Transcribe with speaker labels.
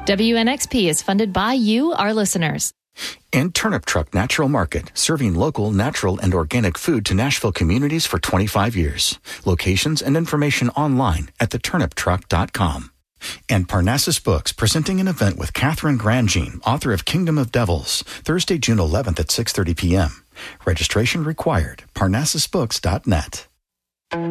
Speaker 1: WNXP is funded by you, our listeners.
Speaker 2: And Turnip Truck Natural Market, serving local, natural, and organic food to Nashville communities for 25 years. Locations and information online at theturniptruck.com. And Parnassus Books, presenting an event with Catherine Grandjean, author of Kingdom of Devils, Thursday, June 11th at 6:30 p.m. Registration required. Parnassusbooks.net.